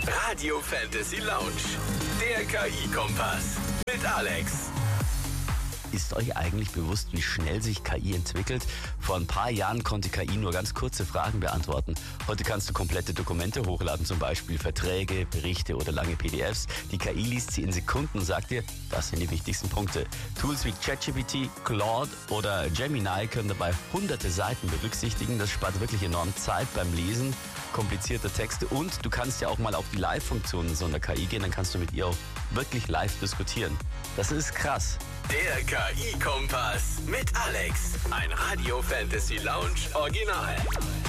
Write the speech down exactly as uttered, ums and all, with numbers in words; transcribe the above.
Radio Fantasy Lounge, der K I-Kompass mit Alex. Ist euch eigentlich bewusst, wie schnell sich K I entwickelt? Vor ein paar Jahren konnte K I nur ganz kurze Fragen beantworten. Heute kannst du komplette Dokumente hochladen, zum Beispiel Verträge, Berichte oder lange P D Fs. Die K I liest sie in Sekunden und sagt dir, das sind die wichtigsten Punkte. Tools wie ChatGPT, Claude oder Gemini können dabei hunderte Seiten berücksichtigen. Das spart wirklich enorm Zeit beim Lesen komplizierter Texte. Und du kannst ja auch mal auf die Live-Funktionen so einer K I gehen, dann kannst du mit ihr auch wirklich live diskutieren. Das ist krass. Der K I-Kompass mit Alex. Ein Radio Fantasy Lounge Original.